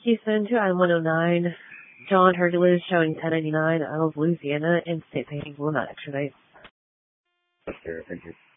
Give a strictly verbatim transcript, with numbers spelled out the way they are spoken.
Houston, two item one oh nine. John Hercules showing ten eighty-nine. Isles, Louisiana, and state painting will not extradite. Okay, thank you.